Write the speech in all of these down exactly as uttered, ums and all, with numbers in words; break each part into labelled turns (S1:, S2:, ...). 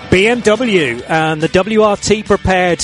S1: B M W and the W R T prepared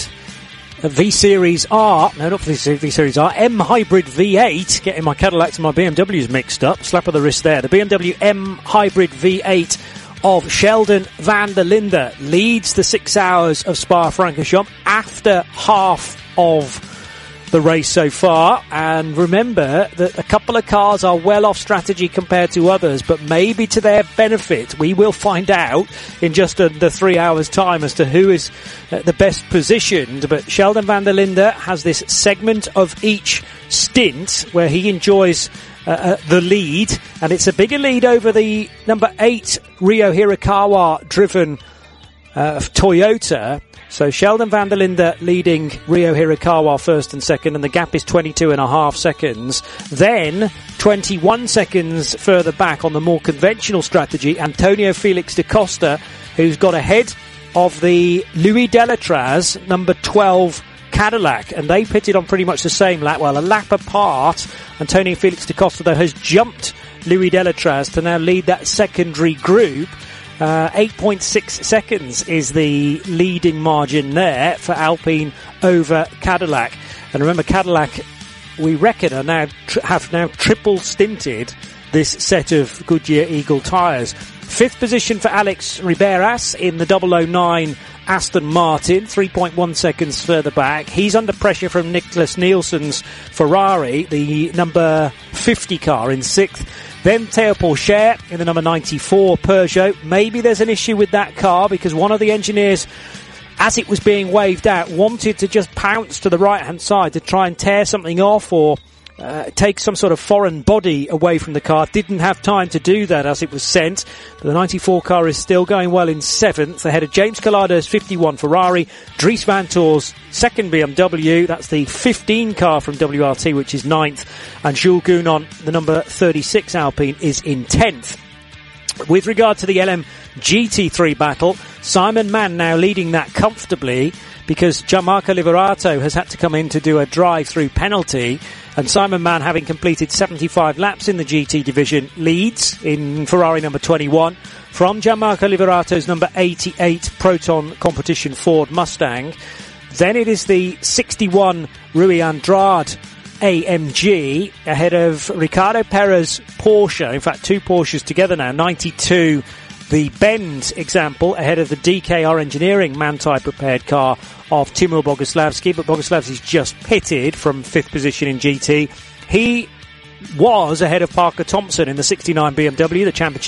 S1: V-Series R, no not V-Series R, M Hybrid V eight, getting my Cadillacs and my B M Ws mixed up, slap of the wrist there. The B M W M Hybrid V eight of Sheldon van der Linde leads the six hours of Spa-Francorchamps after half of the race so far, and remember that a couple of cars are well off strategy compared to others, but maybe to their benefit. We will find out in just under three hours time as to who is uh, the best positioned, but Sheldon van der Linde has this segment of each stint where he enjoys uh, uh, the lead, and it's a bigger lead over the number eight Ryo Hirakawa driven uh, Toyota. So Sheldon van der Linde leading Ryo Hirakawa first and second, and the gap is twenty-two and a half seconds. Then, twenty-one seconds further back on the more conventional strategy, Antonio Felix da Costa, who's got ahead of the Louis Delatraz, number twelve Cadillac, and they pitted on pretty much the same lap. Well, a lap apart. Antonio Felix da Costa, though, has jumped Louis Delatraz to now lead that secondary group. Uh, eight point six seconds is the leading margin there for Alpine over Cadillac. And remember, Cadillac, we reckon, are now tr- have now triple stinted this set of Goodyear Eagle tyres. Fifth position for Alex Riberas in the double oh nine Aston Martin, three point one seconds further back. He's under pressure from Nicholas Nielsen's Ferrari, the number fifty car in sixth. Then Theo Pourchaire in the number ninety-four Peugeot. Maybe there's an issue with that car because one of the engineers, as it was being waved out, wanted to just pounce to the right-hand side to try and tear something off or uh, take some sort of foreign body away from the car. Didn't have time to do that as it was sent. But the ninety-four car is still going well in seventh, ahead of James Calado's fifty-one Ferrari, Dries Vanthoor's second B M W, that's the fifteen car from W R T, which is ninth, and Jules Gounon, the number thirty-six Alpine, is in tenth. With regard to the L M G T three battle, Simon Mann now leading that comfortably because Gianmarco Liberato has had to come in to do a drive-through penalty, and Simon Mann, having completed seventy-five laps in the G T division, leads in Ferrari number twenty-one from Gianmarco Liberato's number eighty-eight Proton Competition Ford Mustang. Then it is the sixty-one Rui Andrade A M G ahead of Ricardo Perez Porsche. In fact, two Porsches together now. ninety-two, the Bend example, ahead of the D K R Engineering Manthey prepared car of Timur Boguslavski. But Boguslavski's just pitted from fifth position in G T. He was ahead of Parker Thompson in the sixty-nine B M W, the championship